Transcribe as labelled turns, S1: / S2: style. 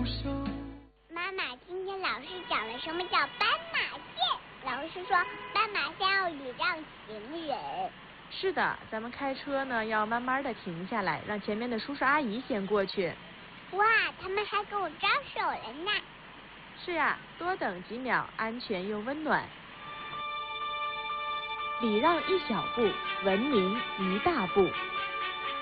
S1: 妈妈，今天老师讲了什么叫斑马线。老师说，斑马线要礼让行人。
S2: 是的，咱们开车呢要慢慢的停下来，让前面的叔叔阿姨先过去。
S1: 哇，他们还跟我招手了呢。
S2: 是呀，多等几秒，安全又温暖。礼让一小步，文明一大步。